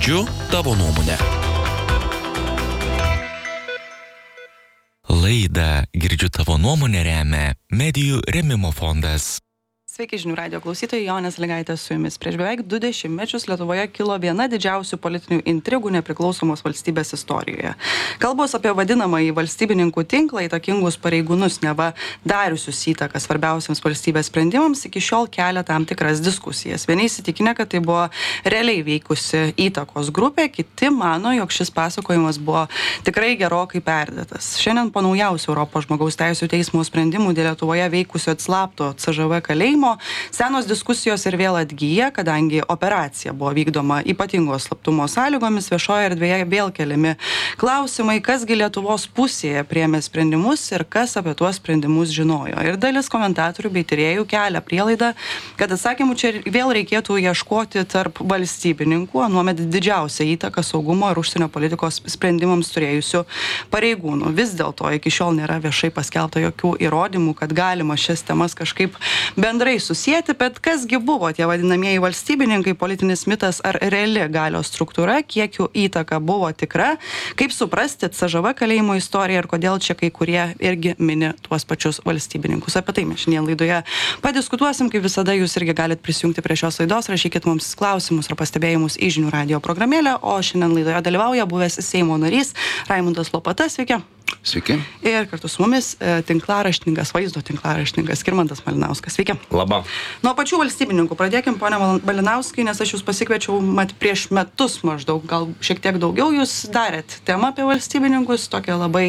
Girdžiu tavo nuomonę. Laidą Girdžiu tavo nuomonę remia Medijų rėmimo fondas. Sveiki žinių radijo klausytojai, Jonė Sąlygaitė su jumis. Prieš beveik 2 dešimtmečius Lietuvoje kilo viena didžiausių politinių intrigų nepriklausomos valstybės istorijoje. Kalbos apie vadinamąjį valstybininkų tinklą, įtakingus pareigūnus neva dariusius įtaką svarbiausiams valstybės sprendimams, iki šiol kelia tam tikras diskusijas. Vieni įsitikinę, kad tai buvo realiai veikusi įtakos grupė, kiti mano, jog šis pasakojimas buvo tikrai gerokai perdėtas. Šiandien po naujausių Europos žmogaus teisių teismo sprendimų dėl Lietuvoje veikusio atslapto CŽV kalėjimo senos diskusijos ir vėl atgyja, kadangi operacija buvo vykdoma ypatingos slaptumo sąlygomis, viešoje erdvėje vėl keliami klausimai, kasgi Lietuvos pusėje priėmė sprendimus ir kas apie tuos sprendimus žinojo. Ir dalis komentatorių bei tyrėjų kelia prielaidą, kad atsakymų čia vėl reikėtų ieškoti tarp valstybininkų, anuomet didžiausią įtaką saugumo ir užsienio politikos sprendimams turėjusių pareigūnų. Vis dėlto iki šiol nėra viešai paskelbta jokių įrodymų, kad galima šias temas kažkaip bendrai susijęti, bet kasgi buvo tie vadinamieji valstybininkai, politinis mitas ar reali galios struktūra, kiek jų įtaka buvo tikra, kaip suprasti CŽV kalėjimo istoriją ir kodėl čia kai kurie irgi mini tuos pačius valstybininkus. Apie tai mes šiandien laidoje padiskutuosim, kaip visada jūs irgi galite prisijungti prie šios laidos, rašykit mums klausimus ar pastebėjimus į žinių radijo programėlę, o šiandien laidoje dalyvauja buvęs Seimo narys Raimundas Lopata. Sveiki. Sveiki. Ir kartu su mumis tinklaraštininkas, vaizdo tinklaraštininkas Skirmantas Malinauskas. Sveiki. Labą. Nuo pačių valstybininkų pradėkim, pone Malinauskai, nes aš jūs pasikviečiau prieš metus maždaug, gal šiek tiek daugiau jūs darėt temą apie valstybininkus, tokią labai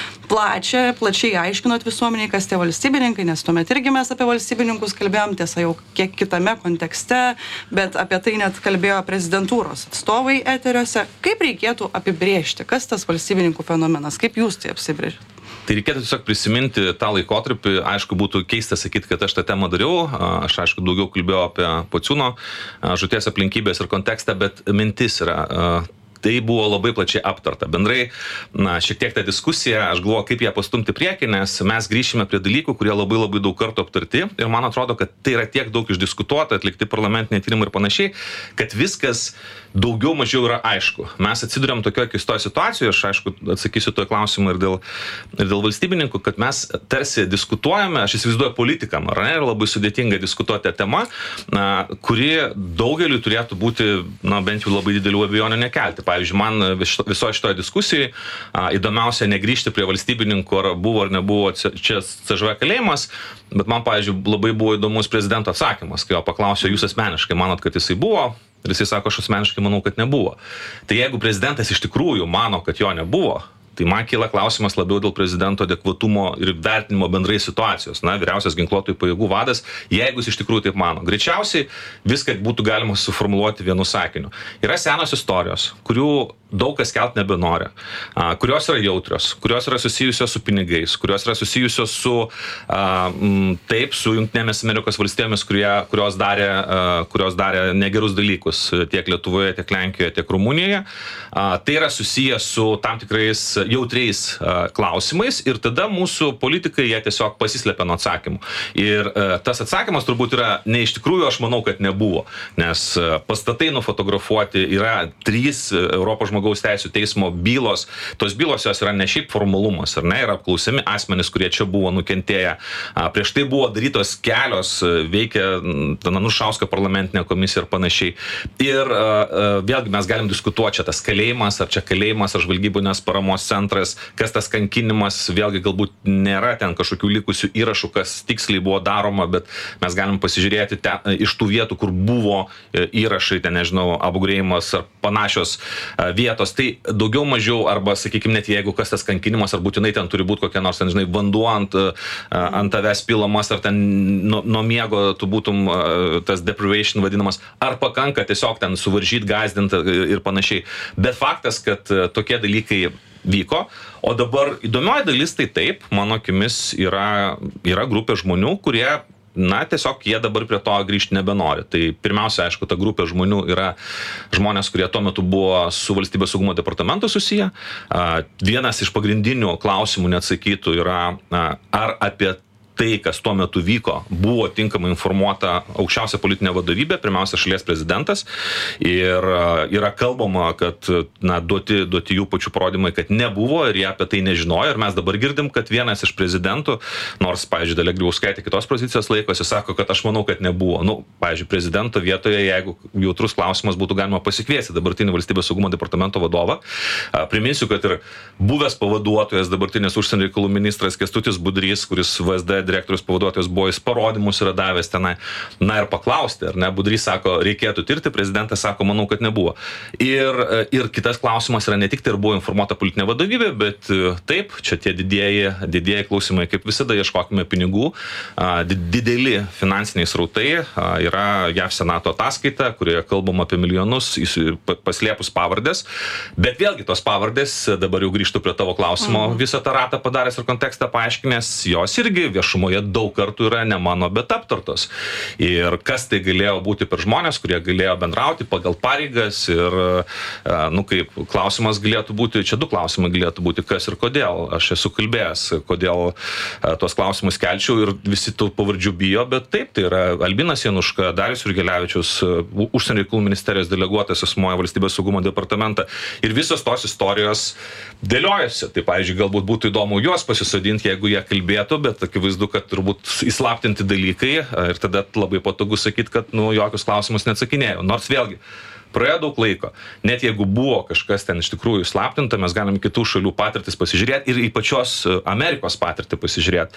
plačiai aiškinot visuomeniai, kas tie valstybininkai, nes tuomet irgi mes apie valstybininkus kalbėjom, tiesa jau kiek kitame kontekste, bet apie tai net kalbėjo prezidentūros atstovai eteriuose. Kaip reikėtų apibrėžti, kas tas valstybininkų fenomenas, kaip jūs tai apsibrėžėt? Tai reikėtų tiesiog prisiminti tą laikotarpį. Aišku, būtų keista sakyti, kad aš tą temą dariau. Aš, aišku, daugiau kalbėjau apie Pociūno žūties aplinkybės ir kontekstą, bet mintis yra... Tai buvo labai plačiai aptarta. Bendrai, šiek tiek tą diskusiją, aš galvoju, kaip ją pastumti priekį, nes mes grįšime prie dalykų, kurie labai daug kartų aptarti. Ir man atrodo, kad tai yra tiek daug išdiskutuota, atlikti parlamentiniai tyrimai ir panašiai, kad viskas daugiau mažiau yra aišku. Mes atsiduriam tokioje keistoje situacijoje, aš aišku atsakysiu toj klausimą ir dėl valstybininkų, kad mes tarsi diskutuojame, aš įsivaizduoju politikam, ar ne, ir labai sudėtinga diskutuoti temą, kuri daugeliui turėtų būti, bent jau labai didelių abejonių nekelti. Pavyzdžiui, man visoje šitoje diskusijoje įdomiausia negrįžti prie valstybininkų, ar buvo ar nebuvo čia CŽV kalėjimas, bet man, pavyzdžiui, labai buvo įdomus prezidento atsakymas, kai jo paklausė, jūs asmeniškai manot, kad jisai buvo? Ir jisai sako, aš asmeniškai manau, kad nebuvo. Tai jeigu prezidentas iš tikrųjų mano, kad jo nebuvo, tai man kyla klausimas labiau dėl prezidento adekvatumo ir vertinimo bendrai situacijos. Vyriausias ginkluotųjų pajėgų vadas, jeigu jis iš tikrųjų taip mano. Greičiausiai viską būtų galima suformuluoti vienu sakiniu. Yra senos istorijos, kurių daug kas kelt nebenori, kurios yra jautrios, kurios yra susijusios su pinigais, kurios yra susijusios su Junktinėmis Amerikos valstijomis, kurios darė negerus dalykus tiek Lietuvoje, tiek Lenkijoje, tiek Rumunijoje. Tai yra susijęs su tam tikrais jautriais klausimais ir tada mūsų politikai jie tiesiog pasislepia nuo atsakymų. Ir tas atsakymas turbūt yra ne iš tikrųjų, aš manau, kad nebuvo, nes pastatai nufotografuoti yra 3 Europos žmogaus teisių teismo bylos. Tos bylos jos yra ne šiaip formalumas, ar ne, yra apklausiami asmenys, kurie čia buvo nukentėję. Prieš tai buvo darytos kelios, veikia Anušausko parlamentinė komisija ir panašiai. Ir vėlgi mes galim diskutuoti, čia tas kalėjimas, ar čia kalėjimas, ar žvalgybinės paramos centras, kas tas kankinimas, vėlgi galbūt nėra ten kažkokių likusių įrašų, kas tiksliai buvo daroma, bet mes galim pasižiūrėti iš tų vietų, kur buvo įrašai, ten nežinau, Abu-Greimas ar panašios vietos. Tai daugiau mažiau, arba sakykime, net jeigu kas tas kankinimas, ar būtinai ten turi būti kokia nors, ten, žinai, vanduo ant tavęs pilamas, ar ten nuo miego tu būtum tas deprivation vadinamas, ar pakanka tiesiog ten suvaržyti, gąsdinti ir panašiai. Bet faktas, kad tokie dalykai vyko. O dabar įdomioji dalis tai taip, mano akimis yra grupė žmonių, kurie tiesiog jie dabar prie to grįžti nebenori. Tai pirmiausia, aišku, ta grupė žmonių yra žmonės, kurie tuo metu buvo su Valstybės saugumo departamentu susiję. Vienas iš pagrindinių klausimų neatsakytų yra, ar apie tai, kas tuo metu vyko, buvo tinkamai informuota aukščiausia politinė vadovybė, pirmiausia šalies prezidentas, ir yra kalbama, kad duoti jų pačių parodymai, kad nebuvo ir jie apie tai nežinojo, ir mes dabar girdim, kad vienas iš prezidentų, nors, pavyzdžiui, Dalia Grybauskaitė kitos pozicijos laikosi, sako, kad aš manau, kad nebuvo. Pavyzdžiui, prezidento vietoje, jeigu jautrus klausimas būtų galima pasikviesti dabartinį valstybės saugumo departamento vadovą. Priminsiu, kad ir buvęs pavaduotojas, dabartinės užsienio reikalų ministras Kęstutis Budrys, kuris VSD direktorius pavaduotojas buvo, jis parodymus yra davęs tenai. Ir paklausti, ar ne, Budrys sako, reikėtų tirti, prezidentas sako, manau, kad nebuvo. Ir kitas klausimas yra ne tik tai, ar buvo informuota politinė vadovybė, bet taip, čia tie didieji klausimai, kaip visada ieškokime pinigų, dideli finansiniai srautai, yra JAV Senato ataskaita, kurioje kalbam apie milijonus paslėpus pavardės, bet vėlgi tos pavardės, dabar jau grįžtu prie tavo klausimo, visą tą ratą padaręs ir kontekstą paaiškinęs, jos irgi viešumoje daug kartų yra ne mano, bet aptartos. Ir kas tai galėjo būti per žmonės, kurie galėjo bendrauti pagal pareigas ir, kaip klausimas galėtų būti, čia du klausimai galėtų būti, kas ir kodėl. Aš esu kalbėjęs, kodėl tuos klausimus kelčiau ir visi tų pavardžių bijo, bet taip, tai yra Albinas Januška, Darius Jurgelevičius, užsienio reikalų ministerijos deleguotas asmuo į valstybės saugumo departamentą. Ir visos tos istorijos dėliojasi. Tai, pavyzdžiui, galbūt būtų įdomu juos pasisodinti, jeigu jie kalbėtų, bet akivaizdu, kad turbūt įslaptinti dalykai ir tada labai patogu sakyti, kad jokius klausimus neatsakinėjau. Nors vėlgi, praėjo daug laiko. Net jeigu buvo kažkas ten iš tikrųjų slaptinta, mes galim kitų šalių patirtis pasižiūrėti ir į pačios Amerikos patirtį pasižiūrėti.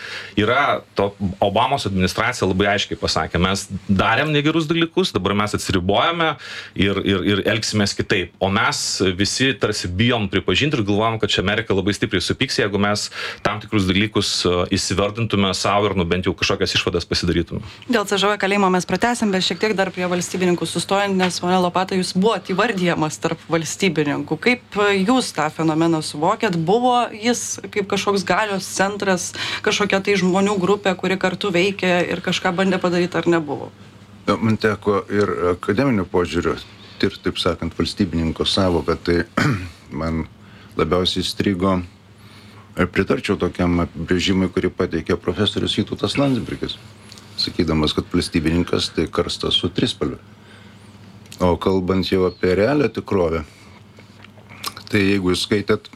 Obamos administracija labai aiškiai pasakė, mes darėm negerus dalykus, dabar mes atsiribojame ir elgsimės kitaip. O mes visi tarsi bijom pripažinti ir galvojam, kad čia Amerika labai stipriai supyks, jeigu mes tam tikrus dalykus įsivardintume savo ir bent jau kažkokias išvadas pasidarytume. Dėl CŽV kalėjimo mes pratęsim, bet šiek tiek dar prie valstybininkų sustojant, nes mane Lopata jūs buvot įvardyjamas tarp valstybininkų. Kaip jūs tą fenomeną suvokėt? Buvo jis kaip kažkoks galios centras, kažkokia tai žmonių grupė, kuri kartu veikė ir kažką bandė padaryti, ar nebuvo? Man teko ir akademiniu požiūriu tirti, taip sakant, valstybininko savoką, tai man labiausiai įstrigo ir pritarčiau tokiam apibrėžimui, kurį pateikė profesorius Vytautas Landsbergis, sakydamas, kad valstybininkas tai karstas su trispalve. O kalbant jau apie realią tikrovę, tai jeigu jūs skaitėt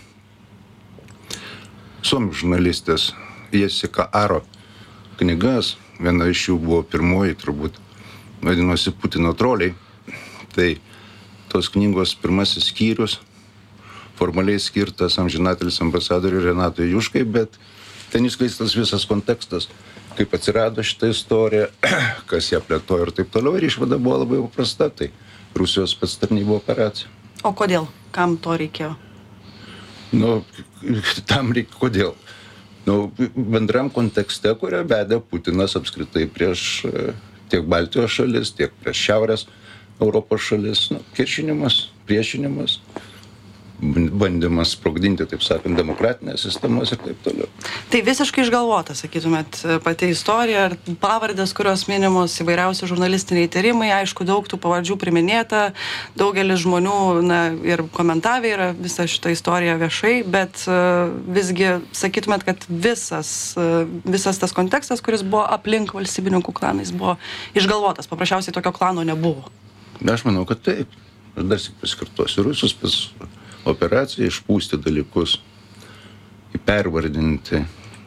suomių žurnalistės Jessica Aro knygas, viena iš jų buvo pirmoji, turbūt, vadinosi Putino troliai, tai tos knygos pirmasis skyrius formaliai skirtas amžinatelis ambasadoriui Renatui Juškai, bet ten išskleistas visas kontekstas, kaip atsirado šitą istoriją, kas ją plėtojo ir taip toliau. Ir išvada buvo labai paprasta, tai Rusijos spectarnybų operacija. O kodėl? Kam to reikėjo? Tam reikia kodėl. Bendram kontekste, kurią vedė Putinas apskritai prieš tiek Baltijos šalis, tiek prieš Šiaurės Europos šalis. Kiršinimas, priešinimas, bandymas sprogdinti, taip sakant, demokratinės sistemas ir taip toliau. Tai visiškai išgalvota, sakytumėt, pati istorija ir pavardės, kurios minimos, įvairiausi žurnalistiniai tyrimai, aišku, daug tų pavardžių priminėta, daugelis žmonių ir komentavę yra visą šitą istoriją viešai, bet visgi sakytumėt, kad visas tas kontekstas, kuris buvo aplink valstybininkų klanais, buvo išgalvotas, paprasčiausiai tokio klano nebuvo. Aš manau, kad taip. Aš dar tik pasikartosiu, Rusijos operacija išpūsti dalykus, pervardinti,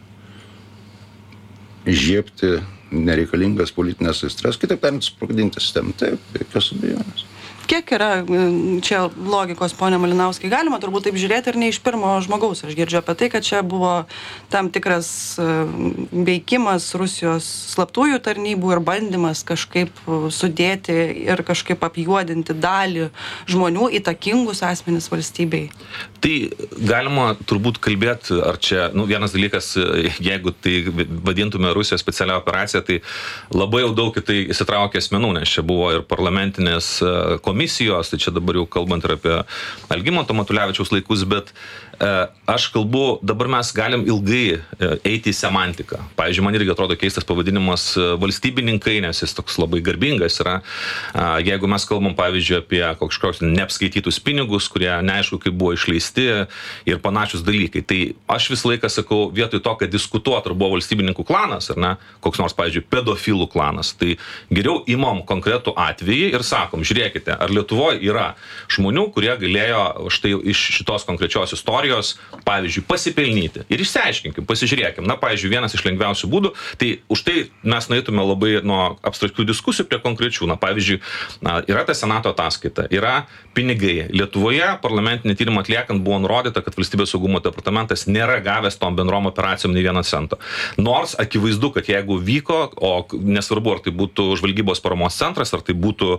įžiebti nereikalingas politinės aistras, kitaip tariant, sprogdinti sistemą. Taip, be jokios abejonės. Kiek yra čia logikos, ponia Malinauskai? Galima turbūt taip žiūrėti ir ne iš pirmo žmogaus. Aš girdžiu apie tai, kad čia buvo tam tikras veikimas Rusijos slaptųjų tarnybų ir bandymas kažkaip sudėti ir kažkaip apjuodinti dalį žmonių, įtakingus asmenis valstybei. Tai galima turbūt kalbėti, ar čia, vienas dalykas, jeigu tai vadintume Rusijos specialią operaciją, tai labai jau daug į tai įsitraukė asmenų, nes čia buvo ir parlamentinės komisijos, tai čia dabar jau kalbant ir apie Algimanto Matulevičiaus laikus, bet aš kalbu, dabar mes galim ilgai eiti į semantiką. Pavyzdžiui, man irgi atrodo keistas pavadinimas valstybininkai, nes jis toks labai garbingas yra. Jeigu mes kalbam, pavyzdžiui, apie kažkokius neapskaitytus pinigus, kurie neaišku, kaip buvo išleisti, prarasti ir panašius dalykai. Tai aš visą laiką sakau, vietoj to, kad diskutuot, ar buvo valstybininkų klanas, ar ne, koks nors, pavyzdžiui, pedofilų klanas, tai geriau imam konkretų atvejį ir sakom, žiūrėkite, ar Lietuvoje yra žmonių, kurie galėjo štai iš šitos konkrečios istorijos, pavyzdžiui, pasipelnyti. Ir išsiaiškinkim, pasižiūrėkim. Na, pavyzdžiui, vienas iš lengviausių būdų, tai už tai mes nueitume labai nuo abstrakčių diskusijų prie konkrečių. Na, pavyzdžiui, yra ta Senato ataskaita, yra pinigai. Lietuvoje parlamentinį tyrimą atliekant buvo nurodyta, kad Valstybės saugumo departamentas nėra gavęs tom bendrom operacijom nei 1 cento. Nors akivaizdu, kad jeigu vyko, o nesvarbu, ar tai būtų žvalgybos paramos centras, ar tai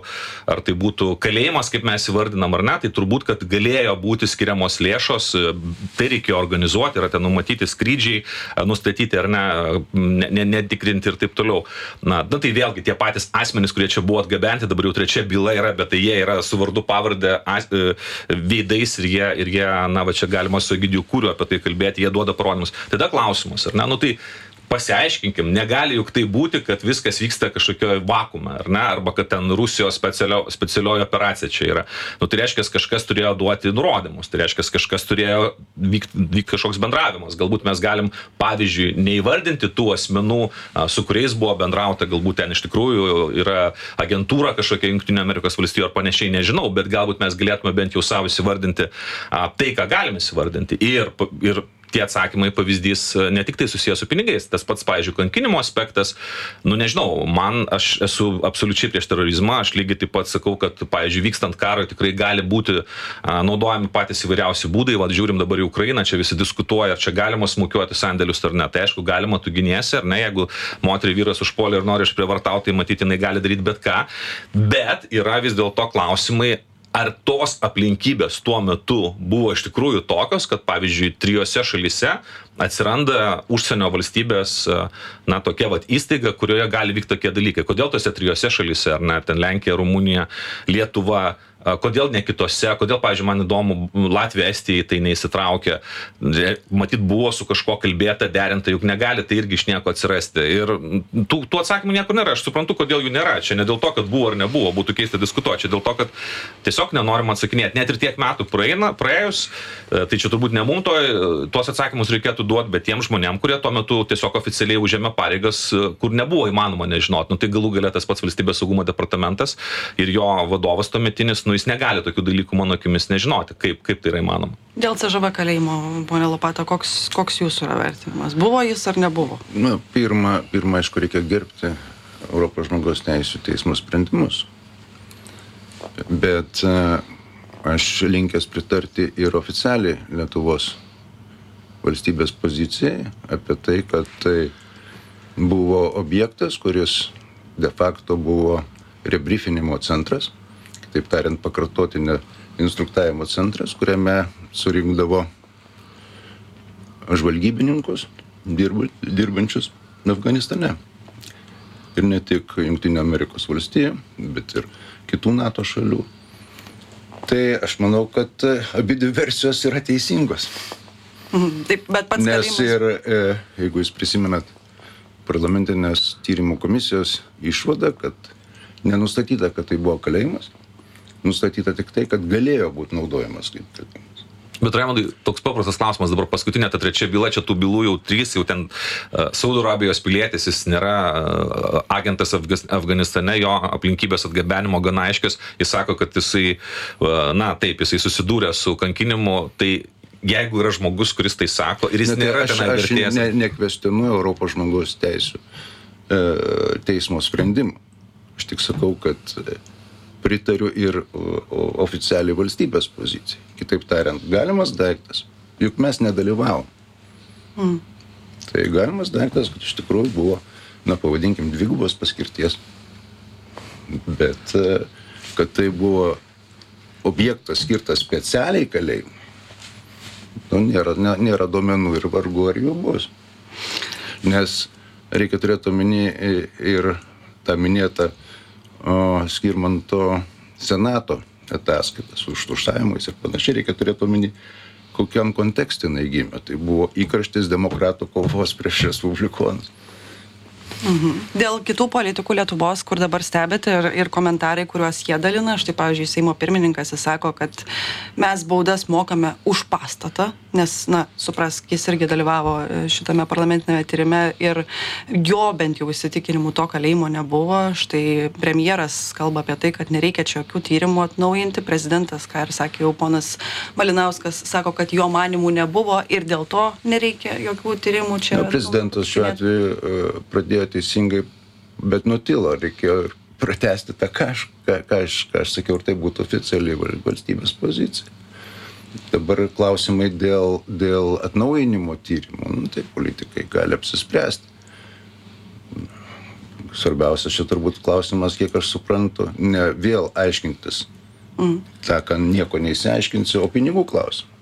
būtų kalėjimas, kaip mes įvardinam ar ne, tai turbūt, kad galėjo būti skiriamos lėšos, tai reikėjo organizuoti, yra ten numatyti skrydžiai, nustatyti ar ne, netikrinti ir taip toliau. Na, tai vėlgi tie patys asmenys, kurie čia buvo atgabenti, dabar jau 3 byla yra, bet tai jie yra su vardu pavardę veidais ir jie, na, va čia galima su Egidiju Kūriu apie tai kalbėti, jie duoda parodymus. Tada klausimas, ar ne, nu tai pasiaiškinkim, negali juk tai būti, kad viskas vyksta kažkokioje vakuume, ar ne, arba kad ten Rusijos specialioji operacija čia yra. Nu, tai reiškia, kažkas turėjo duoti nurodymus, tai reiškia, kažkas turėjo vykti kažkoks bendravimas. Galbūt mes galim, pavyzdžiui, neįvardinti tų asmenų, su kuriais buvo bendrauta, galbūt ten iš tikrųjų yra agentūra kažkokia Jungtinių Amerikos valstijų ar panašiai, nežinau, bet galbūt mes galėtume bent jau savo įsivardinti tai, ką galime įsivardinti. Ir tie atsakymai, pavyzdys, ne tik tai susijęs su pinigais. Tas pats, pavyzdžiui, kankinimo aspektas, nu nežinau, aš esu absoliučiai prieš terorizmą, aš lygiai taip pat sakau, kad, pavyzdžiui, vykstant karui tikrai gali būti naudojami patys įvairiausi būdai, va, žiūrim dabar į Ukrainą, čia visi diskutuoja, ar čia galima smūkiuoti sandėlius ar ne. Tai aišku, galima, tu giniesi, ar ne, jeigu moterį vyras užpuolė ir nori išprievartauti, tai matyti, jinai gali daryti bet ką, bet yra vis dėlto klausimai, ar tos aplinkybės tuo metu buvo iš tikrųjų tokios, kad, pavyzdžiui, 3 šalyse atsiranda užsienio valstybės, na, tokia vat įstaiga, kurioje gali vykti tokie dalykai. Kodėl tose 3 šalyse, ar ne, ten Lenkija, Rumunija, Lietuva, kodėl ne kitose, kodėl, pavyzdžiui, man įdomu, Latvija, Estija tai neįsitraukia, matyt, buvo su kažko kalbėta, derinta, juk negali tai irgi iš nieko atsirasti. Ir tų atsakymų niekur nėra, aš suprantu, kodėl jų nėra. Čia ne dėl to, kad buvo ar nebuvo, būtų keista diskutuoti, čia dėl to, kad tiesiog nenorim atsakinėti. Net ir tiek metų praėjus, tai čia turbūt ne mums tuos atsakymus reikėtų duoti, bet tiem žmonėm, kurie tuo metu tiesiog oficialiai užėmė pareigas, kur nebuvo įmanoma nežinoti. Nu, tai galų gale tas pats Valstybės saugumo departamentas ir jo vadovas tuometinis, jis negali tokių dalykų mano akimis nežinoti, kaip tai yra įmanoma. Dėl CŽV kalėjimo, ponia Lopata, koks jūsų yra vertinimas? Buvo jis ar nebuvo? Na, pirma, aišku, reikia gerbti Europos žmogaus teisių teismo sprendimus. Bet aš linkęs pritarti ir oficialiai Lietuvos valstybės pozicijai apie tai, kad tai buvo objektas, kuris de facto buvo rebriefinimo centras, taip tariant, pakartotinio instruktavimo centras, kuriame surinkdavo žvalgybininkus, dirbančius Afganistane. Ir ne tik Jungtinių Amerikos valstijų, bet ir kitų NATO šalių. Tai aš manau, kad abi versijos yra teisingos. Taip, bet pats nes ir, jeigu jūs prisimenat parlamentinės tyrimų komisijos išvadą, kad nenustatyta, kad tai buvo kalėjimas, nustatyta tik tai, kad galėjo būti naudojamas kaip kalėjimas. Bet Raimondai, toks paprastas klausimas, dabar paskutinė ta 3 byla, čia tų bylų jau 3, jau ten Saudo Arabijos pilietis, jis nėra agentas Afganistane, jo aplinkybės atgabenimo gana aiškios, jis sako, kad jisai, na taip, jisai susidūrė su kankinimu, tai jeigu yra žmogus, kuris tai sako, ir jis nėra tenai vertės. Aš nekvestionuoju Europos žmogaus teisių teismo sprendimą. Aš tik sakau, kad pritariu ir oficialiai valstybės pozicijai. Kitaip tariant, galimas daiktas, juk mes nedalyvavom. Tai galimas daiktas, kad iš tikrųjų buvo, na, pavadinkim, dvigubos paskirties. Bet kad tai buvo objektas skirtas specialiai kalėjimui, nu, nėra duomenų ir vargu ar jų bus. Nes reikia turėti omeny ir tą minėtą Skirmanto Senato ataskaitas su užtušavimais ir panašiai, reikia turėti omeny, kokiam kontekste jinai gimė. Tai buvo įkarštis demokratų kovos prieš respublikonus. Dėl kitų politikų Lietuvos, kur dabar stebite ir komentarai, kuriuos jie dalina, štai pavyzdžiui, Seimo pirmininkas jis sako, kad mes baudas mokame už pastatą, nes, suprask, jis irgi dalyvavo šitame parlamentinėme tyrime ir jo bent jau įsitikinimu to kalėjimo nebuvo. Štai premjeras kalba apie tai, kad nereikia čia jokių tyrimų atnaujinti. Prezidentas, ką ir sakė jau ponas Malinauskas, sako, kad jo manimų nebuvo ir dėl to nereikia jokių tyrimų čia. Prezidentas šiuo atveju pradėjo teisingai, bet nutilo, reikėjo pratęsti tą, ką aš sakiau, ir tai būtų oficialiai valstybės pozicija. Dabar klausimai dėl atnaujinimo tyrimų, tai politikai gali apsispręsti. Svarbiausia, čia turbūt klausimas, kiek aš suprantu, ne vėl aiškintis tą, ką nieko neįsiaiškinsi, o pinigų klausimą.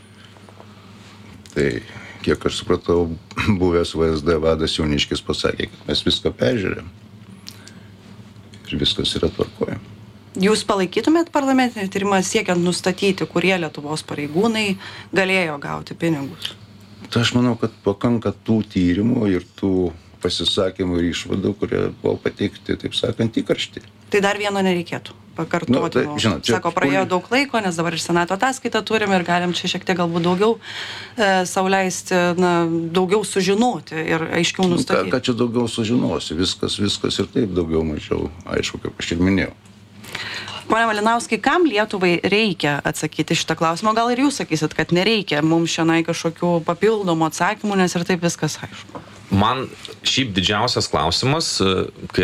Tai kiek aš supratau, buvęs VSD vadas Jauniškis pasakė, kad mes viską peržiūrėm ir viskas yra tvarkoje. Jūs palaikytumėt parlamentinį tyrimą siekiant nustatyti, kurie Lietuvos pareigūnai galėjo gauti pinigus? Tai aš manau, kad pakanka tų tyrimų ir tų pasisakymų ir išvadų, kurie buvo pateikti, taip sakant, įkaršti. Tai dar vieno nereikėtų pakartoti. Sako, praėjo daug laiko, nes dabar ir Senato ataskaitą turim ir galim čia šiek tiek galbūt daugiau sau leisti, daugiau sužinoti ir aiškiau nustatyti. Ką čia daugiau sužinosi? Viskas ir taip daugiau mažiau aišku, kaip aš ir minėjau. Pone Malinauskai, kam Lietuvai reikia atsakyti šitą klausimą? Gal ir jūs sakysit, kad nereikia mums šiandien kažkokių papildomų atsakymų, nes ir taip viskas aišku. Man šiaip didžiausias klausimas, kai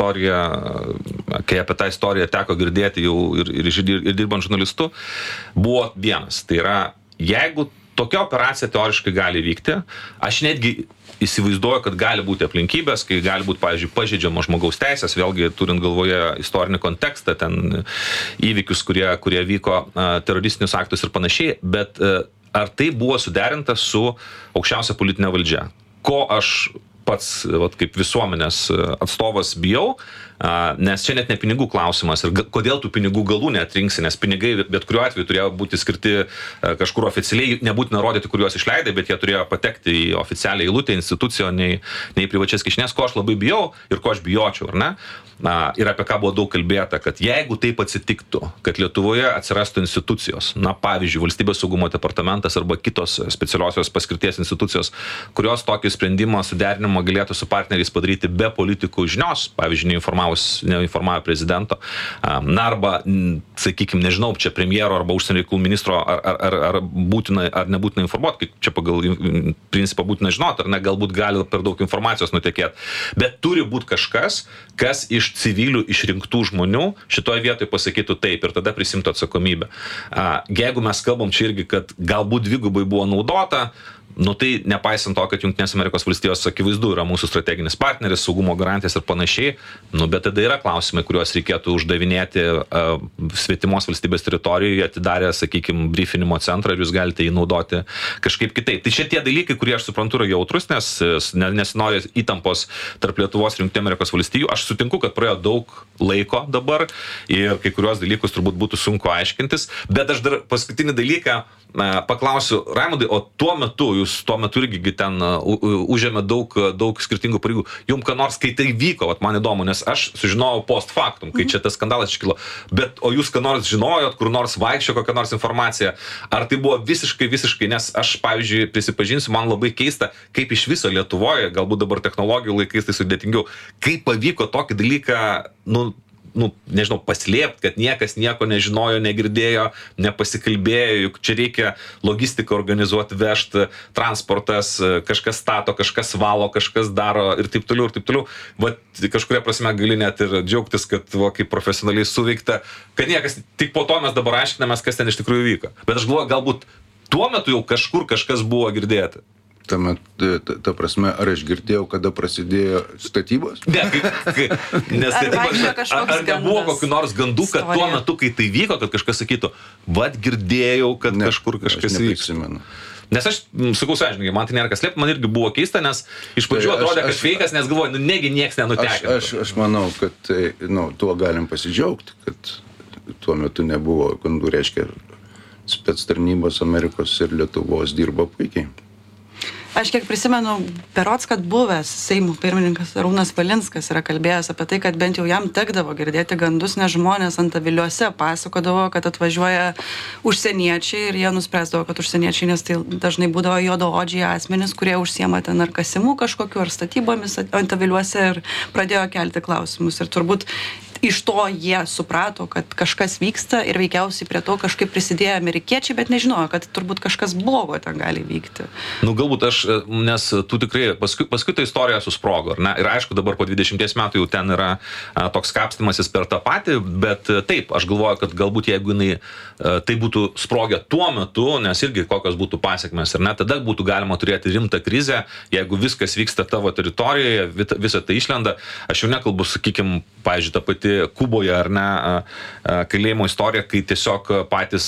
apie tą istoriją teko girdėti jau ir dirbant žurnalistu, buvo vienas. Tai yra, jeigu tokia operacija teoriškai gali vykti, aš netgi įsivaizduoju, kad gali būti aplinkybės, kai gali būti, pavyzdžiui, pažeidžiamos žmogaus teisės, vėlgi turint galvoje istorinį kontekstą, ten įvykius, kurie vyko, teroristinius aktus ir panašiai, bet ar tai buvo suderinta su aukščiausia politinė valdžia? Ko aš pats, kaip visuomenės atstovas bijau, nes čia net ne pinigų klausimas ir kodėl tų pinigų galų neatrinksi, nes pinigai bet kuriuo atveju turėjo būti skirti kažkur oficialiai, nebūtina rodyti, kur juos išleidai, bet jie turėjo patekti į oficialią eilutę, instituciją, nei privačias kišenės, ko aš labai bijau ir ko aš bijočiau, ar ne? Ir apie ką buvo daug kalbėta, kad jeigu taip atsitiktų, kad Lietuvoje atsirastų institucijos, pavyzdžiui, Valstybės saugumo departamentas arba kitos specialiosios paskirties institucijos, kurios tokį sprendimą suderinimą galėtų su partneriais padaryti be politikų žinios, pavyzdžiui, neinformavę prezidento, arba, sakykime, nežinau, čia premjero arba užsienio reikalų ministro, ar būtina ar nebūtina informuoti, kaip čia pagal principą būtina žinoti, ar ne, galbūt gali per daug informacijos nutekėti, bet turi būti kažkas, kas iš civilių išrinktų žmonių šitoje vietoje pasakytų taip ir tada prisimtų atsakomybę. Jeigu mes kalbam čia irgi, kad galbūt dvigubai buvo naudota, tai nepaisant to, kad Jungtinės Amerikos valstijos akivaizdu yra mūsų strateginis partneris, saugumo garantijas ir panašiai, bet tada yra klausimai, kuriuos reikėtų uždavinėti svetimos valstybės teritorijoje, atidarę, sakykime, briefinimo centrą ir jūs galite jį naudoti kažkaip kitaip. Tai čia tie dalykai, kurie aš suprantu yra jautrus, nes nesinori įtampos tarp Lietuvos ir Jungtinių Amerikos valstijų. Aš sutinku, kad praėjo daug laiko dabar ir kai kuriuos dalykus turbūt būtų sunku aiškintis, bet aš dar paskutinį dalyką paklausiu, Raimundai, o tuo metu irgi ten užėmė daug skirtingų pareigų. Jums ką nors, kai tai vyko, man įdomu, nes aš sužinojau post factum, kai čia tas skandalas iškilo, bet o jūs ką nors žinojot, kur nors vaikščio kokią nors informaciją, ar tai buvo visiškai, nes aš, pavyzdžiui, prisipažinsiu, man labai keista, kaip iš viso Lietuvoje, galbūt dabar technologijų laikais tai sudėtingiau, kaip pavyko tokį dalyką, nežinau, paslėpti, kad niekas nieko nežinojo, negirdėjo, nepasikalbėjo, juk čia reikia logistiką organizuoti, vežti, transportas, kažkas stato, kažkas valo, kažkas daro ir taip toliau, ir taip toliau. Vat kažkuria prasme gali net ir džiaugtis, kad kaip profesionaliai suveikta, kad niekas, tik po to mes dabar aiškinamės, kas ten iš tikrųjų vyko. Bet aš galvoju, galbūt tuo metu jau kažkur kažkas buvo girdėti. Ta prasme, ar aš girdėjau, kada prasidėjo statybos? Ne, nes statybos, ar nebuvo kokių nors gandų, kad tuo metu, kai tai vyko, kad kažkas sakytų, girdėjau, kad kažkur kažkas vyks. Nes aš, sakau sąžininkai, man tai nėra kas slėpti, man irgi buvo keista, nes iš pradžių atrodė, kad feikas, nes galvoju, negi nieks nenutekė. Aš manau, kad tuo galim pasidžiaugti, kad tuo metu nebuvo gandų, reiškia, spec tarnybos Amerikos ir Lietuvos dirbo puikiai. Aš kiek prisimenu, berods, kad buvęs Seimo pirmininkas Arūnas Valinskas yra kalbėjęs apie tai, kad bent jau jam tekdavo girdėti gandus, nes žmonės Antaviliuose pasakodavo, kad atvažiuoja užsieniečiai ir jie nuspręsdavo, kad užsieniečiai, nes tai dažnai būdavo juodaodžiai asmenys, kurie užsiema ten ar kasimu kažkokiu, ar statybomis Antaviliuose ir pradėjo kelti klausimus. Ir turbūt iš to jie suprato, kad kažkas vyksta ir veikiausiai prie to kažkaip prisidėjo amerikiečiai, bet nežinojo, kad turbūt kažkas blogo ten gali vykti. Nu, galbūt nes tu tikrai, paskui ta istorija susprogo, ar ne? Ir aišku, dabar po 20 metų jau ten yra toks kapstymasis per tą patį, bet taip, aš galvoju, kad galbūt jeigu jinai tai būtų sprogę tuo metu, nes irgi kokios būtų pasiekmes, ar ne, tada būtų galima turėti rimtą krizę, jeigu viskas vyksta tavo teritorijoje, visą tai išlenda. Aš jau nekalbu, sakykim, pavyzdžiui, ta pati Kuboje, ar ne, kalėjimo istorija, kai tiesiog patys,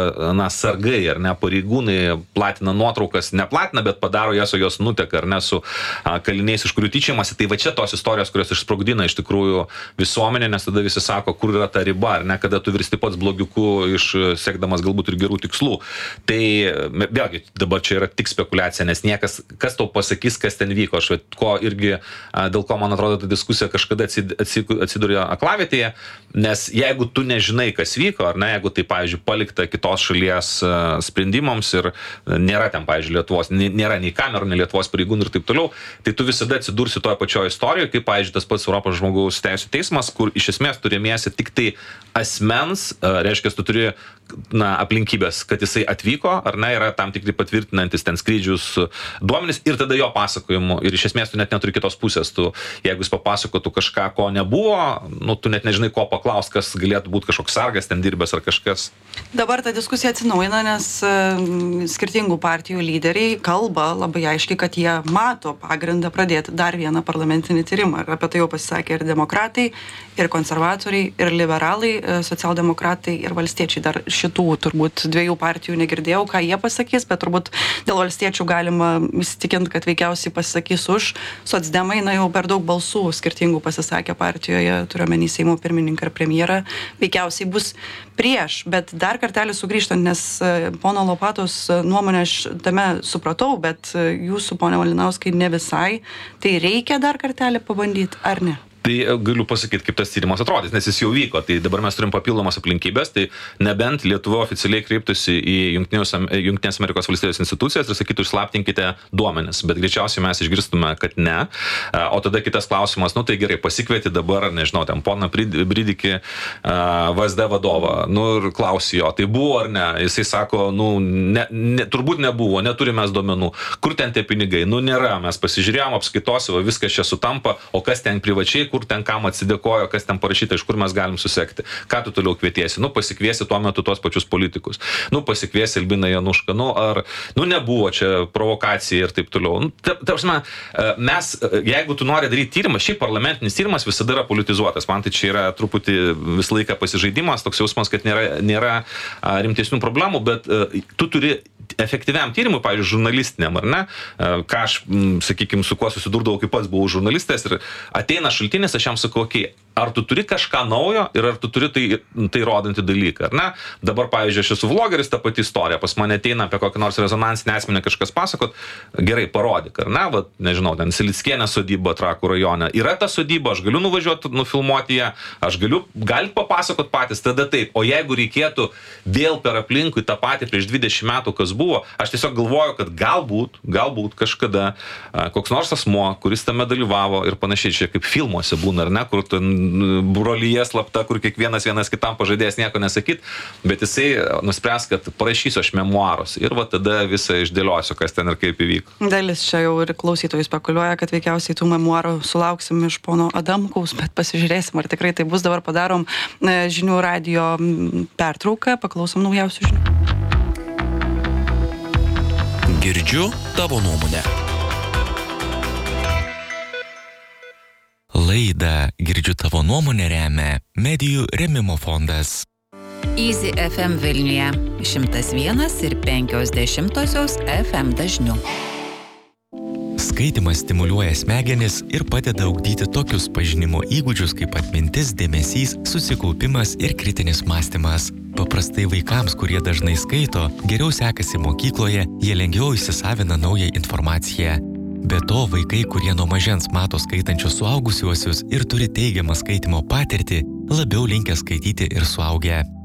sargai, ar ne, pareigūnai platina nuotraukas, neplatina, bet padaro jas, o jos nuteka, ar ne, su kaliniais, iš kurių tyčiamasi. Tai va čia tos istorijos, kurios išsprogdina iš tikrųjų visuomenę, nes tada visi sako, kur yra ta riba, ar ne, kada tu virsti pats blogiuku, siekdamas galbūt ir gerų tikslų. Tai vėlgi, dabar čia yra tik spekulacija, nes niekas, kas tau pasakys, kas ten vyko. Aš ko irgi, dėl ko man atrodo, ta diskusija kažkada atsidūrė aklavietėje, nes jeigu tu nežinai, kas vyko, ar ne, jeigu tai, pavyzdžiui, palikta kitos šalies sprendimams ir nėra ten, pavyzdžiui, Lietuvos, nėra nei kamerų, nei Lietuvos pareigūnų ir taip toliau, tai tu visada atsidursi toje pačioje istorijoje, kaip, pavyzdžiui, tas pats Europos žmogaus teisių teismas, kur iš esmės turėmiesi tik tai asmens, reiškia, tu turi aplinkybės, kad jisai atvyko, ar ne, yra tam tikri patvirtinantis ten skrydžius duomenys ir tada jo pasakojimu. Ir iš esmės tu net neturi kitos pusės. Tu, jeigu jis papasakotų kažką, ko nebuvo, tu net nežinai, ko paklaust, kas galėtų būti kažkoks sargas ten dirbęs ar kažkas. Dabar ta diskusija atsinaujina, nes skirtingų partijų lyderiai kalba labai aiškiai, kad jie mato pagrindą pradėti dar vieną parlamentinį tyrimą. Ir apie tai jau pasisakė ir demokratai, ir konservatoriai, ir liberalai, socialdemokratai, ir valstiečiai. Dar šitų turbūt dviejų partijų negirdėjau, ką jie pasakys, bet turbūt dėl valstiečių galima įsitikinti, kad veikiausiai pasisakys už. Socdemai, jau per daug balsų skirtingų pasisakė partijoje, turiuomenį Seimo pirmininką ir premjerą, veikiausiai bus prieš. Bet dar kartelį sugrįžtant, nes pono Lopatos nuomonę aš tame supratau, bet jūsų, pone Malinauskai, ne visai. Tai reikia dar kartelį pabandyti, ar ne? Tai galiu pasakyti, kaip tas tyrimas atrodys, nes jis jau vyko. Tai dabar mes turim papildomas aplinkybės, tai nebent Lietuva oficialiai kreiptųsi į Jungtinės Amerikos valstijos institucijas ir sakytų, išslaptinkite duomenis, bet greičiausiai mes išgirstume, kad ne. O tada kitas klausimas, tai gerai, pasikvieti dabar, nežinau, ten poną Bridikį, VSD vadovą, ir klausi jo, tai buvo ar ne? Jisai sako, turbūt nebuvo, neturime duomenų. Kur ten tie pinigai? Nėra, mes pasižiūrėjom, apskaitosi, viskas čia sutampa, o kas ten privačiai, kur ten kam atsidėkojo, kas ten parašyta, iš kur mes galim susekti. Ką tu toliau kvietiesi? Pasikviesi tuo metu tuos pačius politikus. Pasikviesi Albiną Janušką. Nebuvo čia provokacija ir taip toliau. Mes, jeigu tu nori daryti tyrimą, šiaip parlamentinis tyrimas visada yra politizuotas. Man tai čia yra truputį visą laiką pasižaidimas, toks jausmas, kad nėra rimtesnių problemų, bet tu turi efektyviam tyrimui, pavyzdžiui, žurnalistiniam, ar ne? Ką aš, sakykime, su kuo susidurdavau, kaip pats buvau žurnalistas ir ateina šaltinis, aš jam sakau, ar tu turi kažką naujo ir ar tu turi tai rodantį dalyką, ar ne? Dabar, pavyzdžiui, aš esu vlogeris, ta pati istorija, pas mane ateina apie kokią nors rezonansinę asmenį kažkas pasakot, gerai, parodyk, ar ne? Nežinau, ten Silickienė sodyba Trakų rajone. Yra ta sodyba, aš galiu nuvažiuoti, nufilmuoti ją, galit papasakot patys, tada taip. O jeigu reikėtų vėl per aplinkui tą patį prieš 20 metų, kas buvo, aš tiesiog galvoju, kad galbūt kažkada koks nors asmuo, kuris tame dalyvavo ir panašiai, čia kaip filmuose būna, ar ne, kur brolyje slapta, kur kiekvienas vienas kitam pažadėjęs nieko nesakyt, bet jisai nuspręs, kad parašysiu aš memuarus ir tada visą išdėliosiu, kas ten ir kaip įvyko. Dalis čia jau ir klausytojai spekuliuoja, kad veikiausiai tų memuarų sulauksim iš pono Adamkaus, bet pasižiūrėsim, ar tikrai tai bus. Dabar padarom žinių radijo pertrauką, paklausom naujausių žinių. Girdžiu tavo nuomonę. Laidą Girdžiu tavo nuomonę remia Medijų rėmimo fondas. Easy FM Vilniuje 101,5 FM dažniu. Skaitimas stimuliuoja smegenis ir padeda ugdyti tokius pažinimo įgūdžius kaip atmintis, dėmesys, susikaupimas ir kritinis mąstymas. Paprastai vaikams, kurie dažnai skaito, geriau sekasi mokykloje, jie lengviau įsisavina naują informaciją. Be to, vaikai, kurie nuo mažens mato skaitančius suaugusiuosius ir turi teigiamą skaitimo patirtį, labiau linkę skaityti ir suaugę.